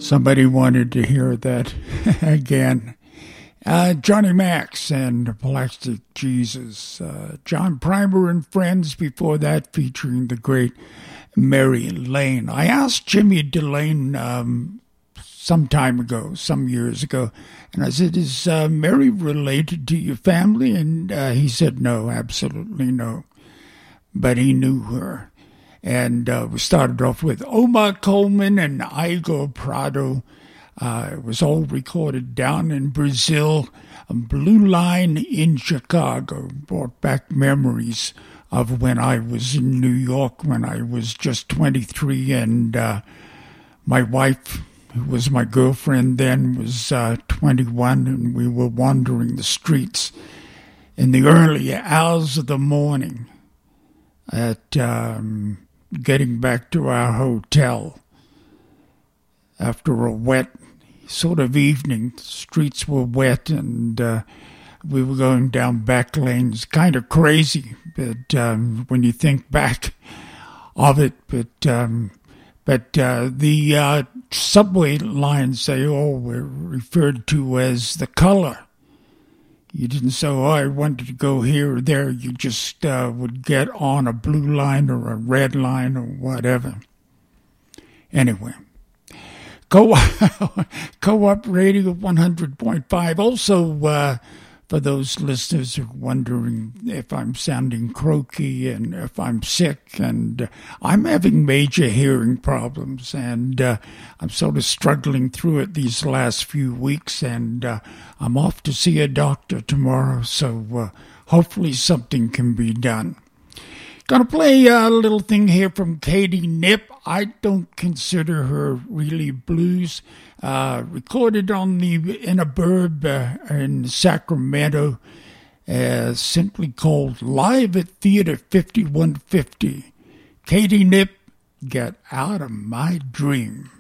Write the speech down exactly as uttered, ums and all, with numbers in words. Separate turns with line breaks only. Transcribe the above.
Somebody wanted to hear that again. Uh, Johnny Max and Plastic Jesus. Uh, John Primer and Friends before that, featuring the great Mary Lane. I asked Jimmy Delane um, some time ago, some years ago, and I said, is uh, Mary related to your family? And uh, he said, no, absolutely no. But he knew her. And uh, we started off with Omar Coleman and Igor Prado. Uh, it was all recorded down in Brazil. A Blue Line in Chicago brought back memories of when I was in New York when I was just twenty-three, and uh, my wife, who was my girlfriend then, was uh, twenty-one, and we were wandering the streets in the early hours of the morning at um, getting back to our hotel after a wet sort of evening. The streets were wet, and uh, we were going down back lanes. Kind of crazy, but um, when you think back of it, but um, but uh, the uh, subway lines, they all were referred to as the color. You didn't say, oh, I wanted to go here or there. You just uh, would get on a blue line or a red line or whatever. Anyway. Co- Co-op Radio one hundred point five. Also, uh, for those listeners who are wondering if I'm sounding croaky and if I'm sick, and uh, I'm having major hearing problems, and uh, I'm sort of struggling through it these last few weeks, and uh, I'm off to see a doctor tomorrow, so uh, hopefully something can be done. Gonna play a little thing here from Katie Knipp. I don't consider her really blues. Uh, recorded on the in a burb uh, in Sacramento, uh, simply called Live at Theater fifty-one fifty. Katie Knipp, Get Out of My Dream.